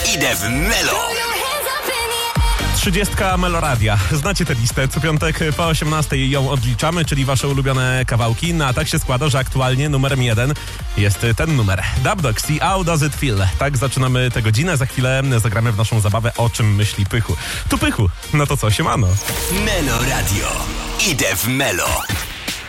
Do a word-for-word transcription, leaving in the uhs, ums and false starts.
Idę w Melo. Trzydziestka Meloradia. Znacie tę listę. Co piątek po osiemnastej ją odliczamy, czyli wasze ulubione kawałki. No a tak się składa, że aktualnie numerem jeden jest ten numer. Dubdogs i How Does It Feel. Tak zaczynamy tę godzinę. Za chwilę zagramy w naszą zabawę O czym myśli Pychu. Tu Pychu. No to co, siemano. Melo Radio. Idę w Melo.